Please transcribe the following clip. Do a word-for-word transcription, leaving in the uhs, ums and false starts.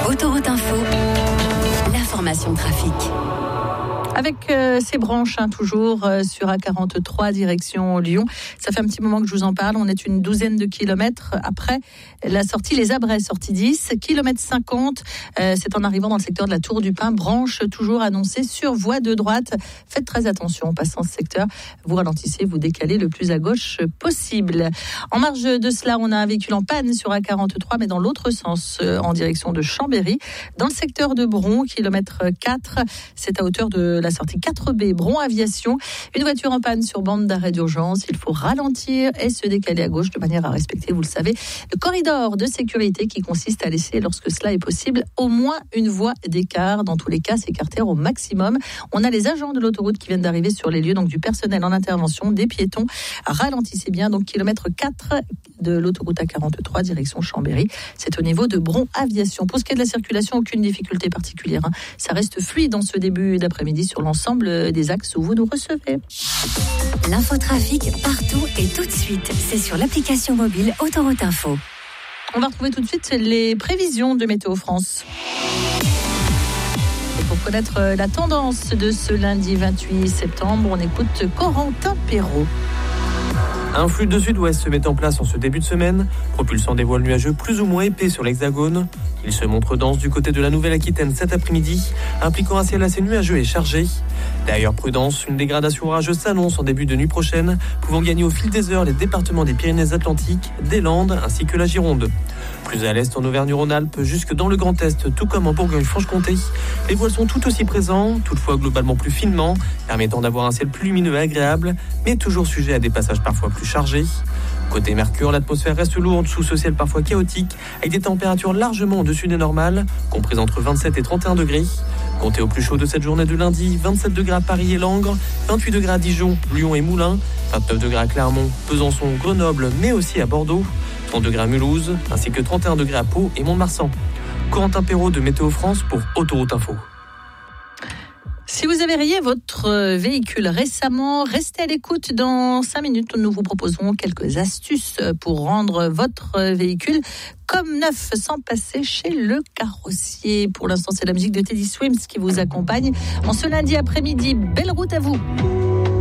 Autoroute Info, l'information trafic. Avec euh, ces branches, hein, toujours euh, sur A quarante-trois, direction Lyon. Ça fait un petit moment que je vous en parle. On est une douzaine de kilomètres après la sortie Les Abrets, sortie dix, kilomètre cinquante. Euh, c'est en arrivant dans le secteur de la Tour du Pin. Branche toujours annoncée sur voie de droite. Faites très attention en passant ce secteur. Vous ralentissez, vous décalez le plus à gauche possible. En marge de cela, on a un véhicule en panne sur A quarante-trois, mais dans l'autre sens, euh, en direction de Chambéry. Dans le secteur de Bron, kilomètre quatre, c'est à hauteur de la sortie quatre B, Bron Aviation. Une voiture en panne sur bande d'arrêt d'urgence. Il faut ralentir et se décaler à gauche de manière à respecter, vous le savez, le corridor de sécurité qui consiste à laisser, lorsque cela est possible, au moins une voie d'écart. Dans tous les cas, s'écarter au maximum. On a les agents de l'autoroute qui viennent d'arriver sur les lieux, donc du personnel en intervention, des piétons. Ralentissez bien, donc kilomètre quatre de l'autoroute A quarante-trois, direction Chambéry. C'est au niveau de Bron Aviation. Pour ce qui est de la circulation, aucune difficulté particulière. Hein. Ça reste fluide en ce début d'après-midi sur l'ensemble des axes où vous nous recevez. L'infotrafic partout et tout de suite. C'est sur l'application mobile Autoroute Info. On va retrouver tout de suite les prévisions de Météo France. Et pour connaître la tendance de ce lundi vingt-huit septembre, on écoute Corentin Perrault. Un flux de sud-ouest se met en place en ce début de semaine, propulsant des voiles nuageux plus ou moins épais sur l'hexagone. Il se montre dense du côté de la Nouvelle-Aquitaine cet après-midi, impliquant un ciel assez nuageux et chargé. D'ailleurs, prudence, une dégradation orageuse s'annonce en début de nuit prochaine, pouvant gagner au fil des heures les départements des Pyrénées-Atlantiques, des Landes ainsi que la Gironde. Plus à l'est en Auvergne-Rhône-Alpes, jusque dans le Grand Est, tout comme en Bourgogne-Franche-Comté, les voiles sont tout aussi présents, toutefois globalement plus finement, permettant d'avoir un ciel plus lumineux et agréable, mais toujours sujet à des passages parfois plus chargés. Côté Mercure, l'atmosphère reste lourde sous ce ciel parfois chaotique, avec des températures largement au-dessus des normales, comprises entre vingt-sept et trente et un degrés. Comptez au plus chaud de cette journée de lundi, vingt-sept degrés à Paris et Langres, vingt-huit degrés à Dijon, Lyon et Moulins, vingt-neuf degrés à Clermont, Besançon, Grenoble, mais aussi à Bordeaux, trente degrés à Mulhouse, ainsi que trente et un degrés à Pau et Mont-de-Marsan. Corentin Perrault de Météo France pour Autoroute Info. Si vous avez rayé votre véhicule récemment, restez à l'écoute. Dans cinq minutes, nous vous proposerons quelques astuces pour rendre votre véhicule comme neuf sans passer chez le carrossier. Pour l'instant, c'est la musique de Teddy Swims qui vous accompagne en ce lundi après-midi. Belle route à vous.